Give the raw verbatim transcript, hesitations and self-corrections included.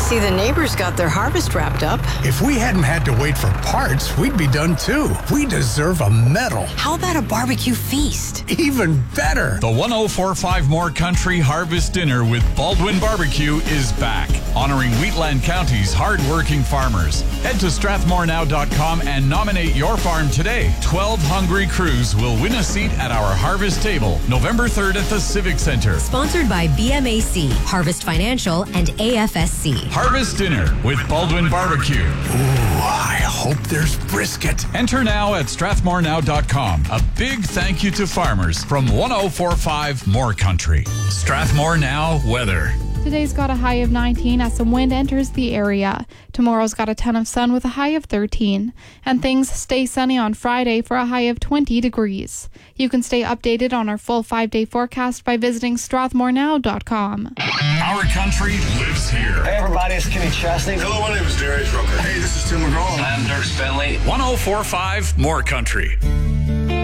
see the neighbors got their harvest wrapped up. If we hadn't had to wait for parts, we'd be done too. We deserve a medal. How about a barbecue feast? Even better. The one oh four point five More Country Harvest Dinner with Baldwin Barbecue is back, honoring Wheatland County's hard-working farmers. Head to strathmore now dot com and nominate your farm today. twelve hungry crews will win a seat at our harvest table November third at the Civic Center. Sponsored by B M A C, Harvest Financial, and A F S C. Harvest Dinner with Baldwin Barbecue. Ooh, I hope there's brisket. Enter now at strathmore now dot com. A big thank you to farmers from one oh four point five More Country. Strathmore Now weather. Today's got a high of nineteen as some wind enters the area. Tomorrow's got a ton of sun with a high of thirteen. And things stay sunny on Friday for a high of twenty degrees. You can stay updated on our full five-day forecast by visiting strathmore now dot com. Our country lives here. Hey everybody, it's Kenny Chesney. Hello, my name is Darius Rucker. Hey, this is Tim McGraw. I'm Dirk Bentley. one oh four point five More Country.